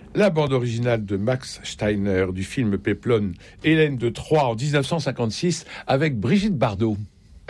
La bande originale de Max Steiner du film Péplum, Hélène de Troie en 1956 avec Brigitte Bardot.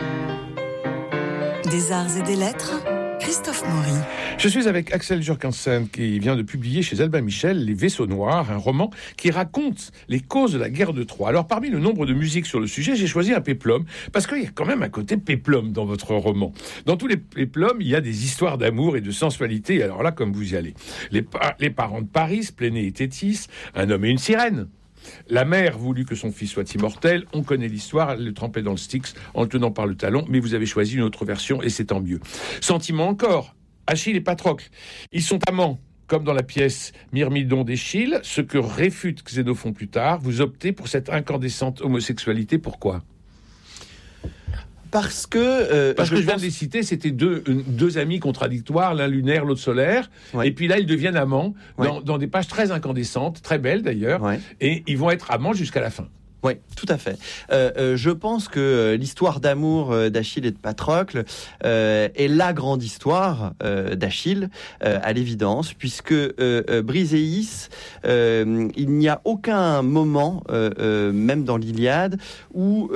Des arts et des lettres, Christophe Maury. Je suis avec Axel Jurgensen qui vient de publier chez Albin Michel Les Vaisseaux Noirs, un roman qui raconte les causes de la guerre de Troie. Alors parmi le nombre de musiques sur le sujet, j'ai choisi un péplum parce qu'il y a quand même un côté péplum dans votre roman. Dans tous les péplums, il y a des histoires d'amour et de sensualité. Alors là, comme vous y allez. Les parents de Paris, Plénée et Thétis, un homme et une sirène. La mère voulut que son fils soit immortel. On connaît l'histoire, elle le trempait dans le Styx en le tenant par le talon, mais vous avez choisi une autre version et c'est tant mieux. Sentiment encore, Achille et Patrocle. Ils sont amants, comme dans la pièce Myrmidon d'Échille, ce que réfute Xénophon plus tard. Vous optez pour cette incandescente homosexualité, pourquoi ? Parce que je viens de les citer, c'était deux amis contradictoires, l'un lunaire, l'autre solaire. Ouais. Et puis là, ils deviennent amants Ouais. dans des pages très incandescentes, très belles d'ailleurs. Ouais. Et ils vont être amants jusqu'à la fin. Oui, tout à fait. Je pense que l'histoire d'amour d'Achille et de Patrocle est la grande histoire d'Achille, à l'évidence, puisque Briséis, il n'y a aucun moment, même dans l'Iliade, où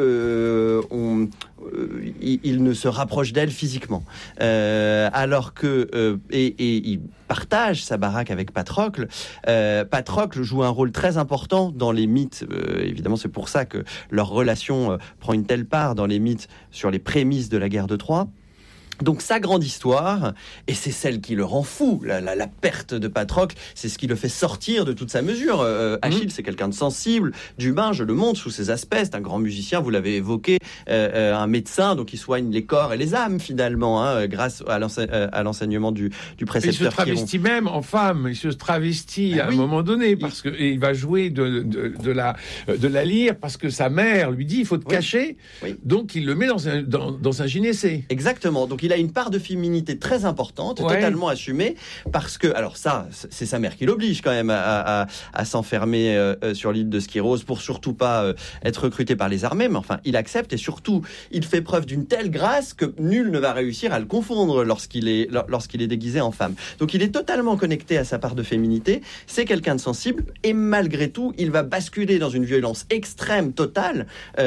il ne se rapproche d'elle physiquement. Alors que... et il partage sa baraque avec Patrocle. Patrocle joue un rôle très important dans les mythes. Évidemment, c'est pour ça que leur relation prend une telle part dans les mythes sur les prémices de la guerre de Troie. Donc sa grande histoire, et c'est celle qui le rend fou, la perte de Patrocle, c'est ce qui le fait sortir de toute sa mesure. Achille, c'est quelqu'un de sensible, d'humain, je le montre sous ses aspects, c'est un grand musicien, vous l'avez évoqué, un médecin, donc il soigne les corps et les âmes finalement, grâce à l'enseignement du précepteur. Il se travestit même en femme, il se travestit à un moment donné, parce qu'il va jouer de la lyre, parce que sa mère lui dit, il faut te cacher, donc il le met dans un gynécée. Exactement, donc il a une part de féminité très importante, totalement assumée, parce que, alors ça, c'est sa mère qui l'oblige quand même à s'enfermer sur l'île de Skyros pour surtout pas être recruté par les armées, mais enfin, il accepte et surtout, il fait preuve d'une telle grâce que nul ne va réussir à le confondre lorsqu'il est déguisé en femme. Donc il est totalement connecté à sa part de féminité, c'est quelqu'un de sensible, et malgré tout, il va basculer dans une violence extrême, totale,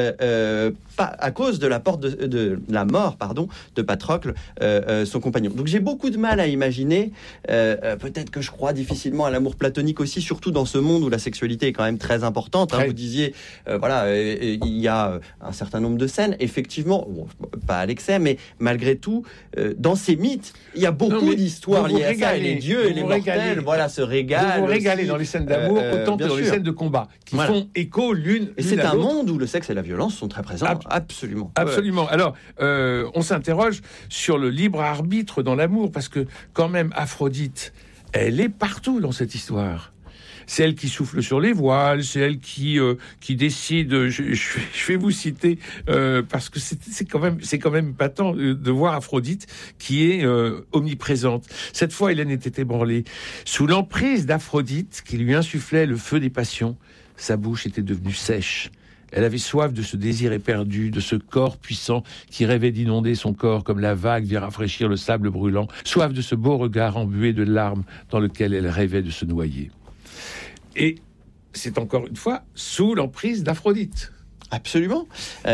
pas à cause de la mort de Patrocle, son compagnon. Donc j'ai beaucoup de mal à imaginer, peut-être que je crois difficilement à l'amour platonique aussi, surtout dans ce monde où la sexualité est quand même très importante. Vous disiez, il y a un certain nombre de scènes, effectivement, pas à l'excès, mais malgré tout, dans ces mythes, il y a beaucoup d'histoires liées à ça, et les dieux et les mortels, se régalent. Vous vous régalez dans les scènes d'amour autant que dans les scènes de combat, qui font écho l'une et c'est un monde où le sexe et la violence sont très présents. Absolument. Absolument. Alors, on s'interroge sur le libre arbitre dans l'amour, parce que quand même Aphrodite, elle est partout dans cette histoire. C'est elle qui souffle sur les voiles, c'est elle qui décide. Je vais vous citer parce que c'est quand même épatant de voir Aphrodite qui est omniprésente. Cette fois, Hélène était ébranlée sous l'emprise d'Aphrodite qui lui insufflait le feu des passions. Sa bouche était devenue sèche. Elle avait soif de ce désir éperdu, de ce corps puissant qui rêvait d'inonder son corps comme la vague vient rafraîchir le sable brûlant, soif de ce beau regard embué de larmes dans lequel elle rêvait de se noyer. Et c'est encore une fois sous l'emprise d'Aphrodite. Absolument.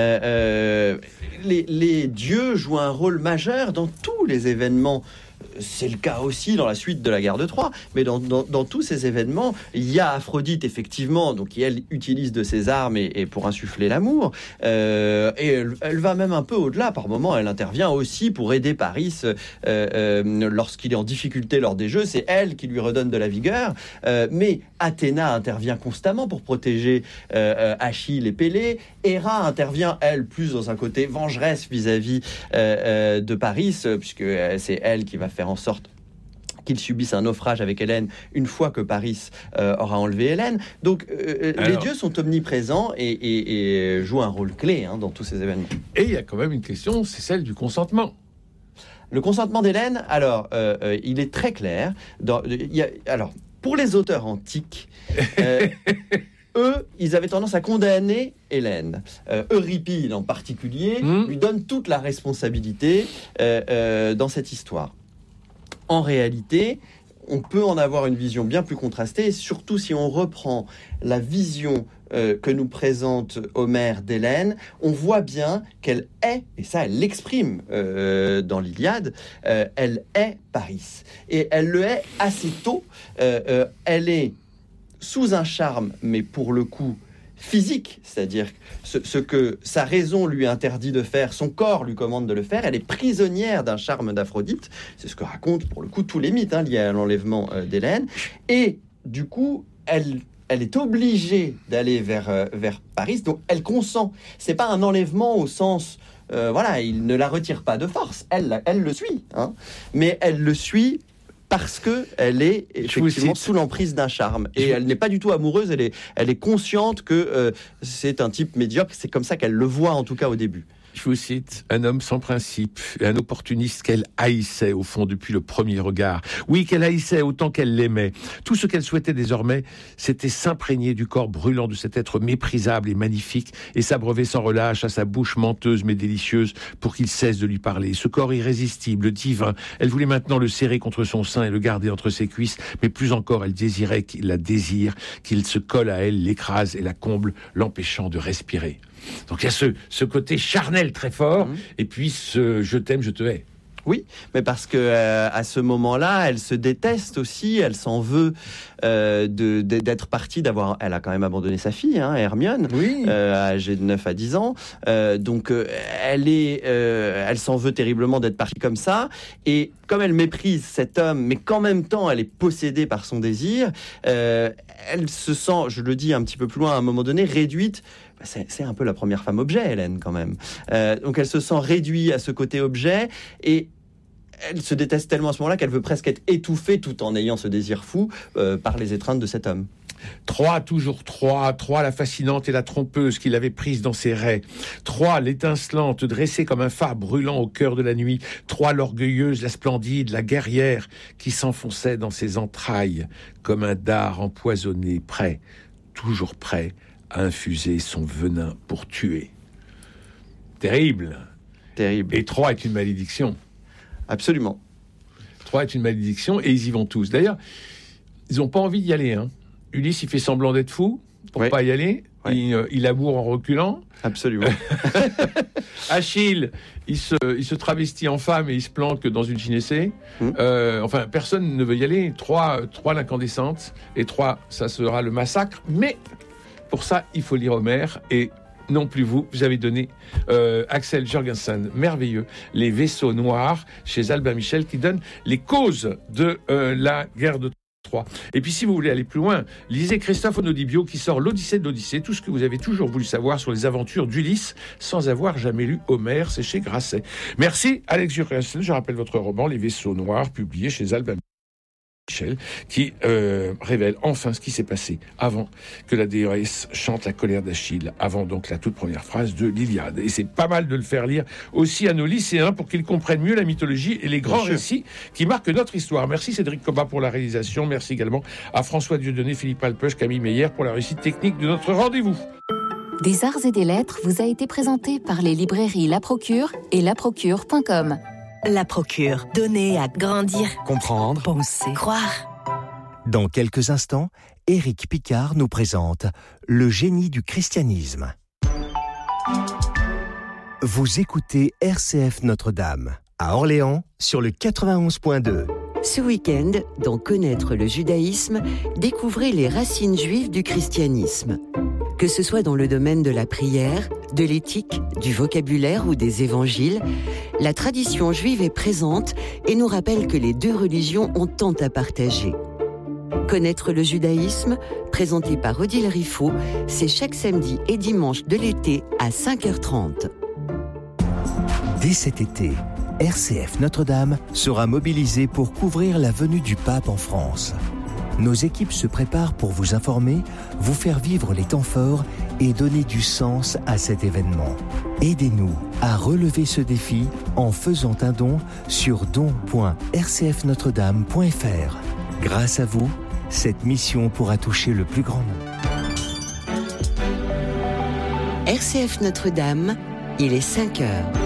Les dieux jouent un rôle majeur dans tous les événements. C'est le cas aussi dans la suite de la guerre de Troie, mais dans tous ces événements, il y a Aphrodite effectivement, donc qui elle utilise de ses armes et pour insuffler l'amour, et elle va même un peu au-delà. Par moments, elle intervient aussi pour aider Paris lorsqu'il est en difficulté lors des Jeux. C'est elle qui lui redonne de la vigueur, mais Athéna intervient constamment pour protéger Achille et Pélée. Héra intervient, elle, plus dans un côté vengeresse vis-à-vis de Paris, puisque c'est elle qui va faire en sorte qu'il subisse un naufrage avec Hélène une fois que Paris aura enlevé Hélène. Donc les dieux sont omniprésents et jouent un rôle clé dans tous ces événements. Et il y a quand même une question, c'est celle du consentement. Le consentement d'Hélène, alors, il est très clair. Alors, pour les auteurs antiques, eux, ils avaient tendance à condamner Hélène. Euripide, en particulier, lui donne toute la responsabilité dans cette histoire. En réalité, on peut en avoir une vision bien plus contrastée, et surtout si on reprend la vision que nous présente Homère d'Hélène, on voit bien qu'elle est, et ça elle l'exprime dans l'Iliade, elle est Paris. Et elle le est assez tôt. Elle est sous un charme, mais pour le coup physique, c'est-à-dire ce que sa raison lui interdit de faire, son corps lui commande de le faire. Elle est prisonnière d'un charme d'Aphrodite. C'est ce que racontent pour le coup tous les mythes liés à l'enlèvement d'Hélène. Et du coup, elle est obligée d'aller vers Paris, donc elle consent. C'est pas un enlèvement au sens, il ne la retire pas de force. Elle le suit, mais elle le suit parce que elle est effectivement sous l'emprise d'un charme. Et elle n'est pas du tout amoureuse, elle est consciente que c'est un type médiocre, c'est comme ça qu'elle le voit en tout cas au début. Je vous cite, un homme sans principe, un opportuniste qu'elle haïssait au fond depuis le premier regard. Oui, qu'elle haïssait autant qu'elle l'aimait. Tout ce qu'elle souhaitait désormais, c'était s'imprégner du corps brûlant de cet être méprisable et magnifique et s'abreuver sans relâche à sa bouche menteuse mais délicieuse pour qu'il cesse de lui parler. Ce corps irrésistible, divin, elle voulait maintenant le serrer contre son sein et le garder entre ses cuisses, mais plus encore, elle désirait qu'il la désire, qu'il se colle à elle, l'écrase et la comble, l'empêchant de respirer. Donc il y a ce côté charnel très fort, et puis ce je t'aime, je te hais. Oui, mais parce que à ce moment-là, elle se déteste aussi, elle s'en veut d'être partie, elle a quand même abandonné sa fille, Hermione, âgée de 9 à 10 ans. Donc elle s'en veut terriblement d'être partie comme ça. Et comme elle méprise cet homme, mais qu'en même temps elle est possédée par son désir, elle se sent, je le dis un petit peu plus loin, à un moment donné, réduite. C'est un peu la première femme objet, Hélène, quand même. Donc elle se sent réduite à ce côté objet, et elle se déteste tellement à ce moment-là qu'elle veut presque être étouffée tout en ayant ce désir fou par les étreintes de cet homme. Toujours Troie, la fascinante et la trompeuse qu'il avait prise dans ses raies. Troie, l'étincelante, dressée comme un phare brûlant au cœur de la nuit. Troie, l'orgueilleuse, la splendide, la guerrière, qui s'enfonçait dans ses entrailles comme un dard empoisonné, toujours prêt à infuser son venin pour tuer. Terrible. Et Troie est une malédiction. Absolument. Troie est une malédiction et ils y vont tous. D'ailleurs, ils n'ont pas envie d'y aller. Ulysse, il fait semblant d'être fou pour pas y aller. Il laboure en reculant. Absolument. Achille, il se travestit en femme et il se planque dans une gynécée. Personne ne veut y aller. Troie l'incandescente. Et Troie, ça sera le massacre. Mais pour ça, il faut lire Homère, et non plus vous avez donné Axel Jørgensen, merveilleux, Les vaisseaux noirs, chez Albin Michel, qui donne les causes de la guerre de Troie. Et puis si vous voulez aller plus loin, lisez Christophe Onodibio qui sort l'Odyssée de l'Odyssée, tout ce que vous avez toujours voulu savoir sur les aventures d'Ulysse sans avoir jamais lu Homère, c'est chez Grasset. Merci Alex Jørgensen, je rappelle votre roman Les vaisseaux noirs, publié chez Albin Michel, qui révèle enfin ce qui s'est passé avant que la déesse chante la colère d'Achille, avant donc la toute première phrase de l'Iliade. Et c'est pas mal de le faire lire aussi à nos lycéens pour qu'ils comprennent mieux la mythologie et les grands récits qui marquent notre histoire. Merci Cédric Cobat pour la réalisation. Merci également à François Dieudonné, Philippe Alpeuch, Camille Meyer pour la réussite technique de notre rendez-vous. Des Arts et des Lettres vous a été présenté par les librairies La Procure et laprocure.com. La Procure, donner à grandir, comprendre, penser, croire. Dans quelques instants, Éric Picard nous présente Le génie du christianisme. Vous écoutez RCF Notre-Dame, à Orléans, sur le 91.2. Ce week-end, dans Connaître le judaïsme, découvrez les racines juives du christianisme. Que ce soit dans le domaine de la prière, de l'éthique, du vocabulaire ou des évangiles, la tradition juive est présente et nous rappelle que les deux religions ont tant à partager. Connaître le judaïsme, présenté par Odile Riffaut, c'est chaque samedi et dimanche de l'été à 5h30. Dès cet été, RCF Notre-Dame sera mobilisée pour couvrir la venue du pape en France. Nos équipes se préparent pour vous informer, vous faire vivre les temps forts et donner du sens à cet événement. Aidez-nous à relever ce défi en faisant un don sur don.rcfnotredame.fr. Grâce à vous, cette mission pourra toucher le plus grand nombre. RCF Notre-Dame, il est 5h.